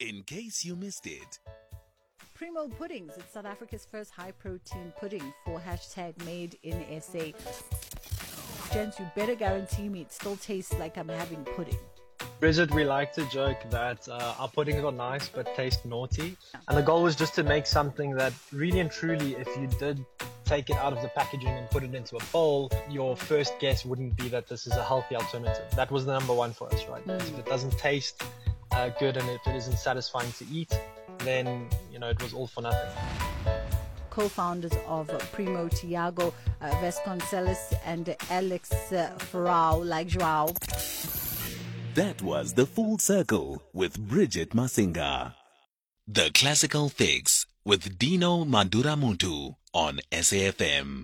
in case you missed it. Primo Puddings. It's South Africa's first high-protein pudding for #made in SA. Gents, you better guarantee me it still tastes like I'm having pudding. Bridget, we like to joke that our puddings are nice but taste naughty. And the goal was just to make something that really and truly, if you did take it out of the packaging and put it into a bowl, your first guess wouldn't be that this is a healthy alternative. That was the number one for us, right? If it doesn't taste good and if it isn't satisfying to eat, then, it was all for nothing. Co-founders of Primo, Tiago Vasconcelos and Alex Farao, like Joao. That was The Full Circle with Bridget Masinga. The Classical Fix with Dino Maduramuntu on SAFM.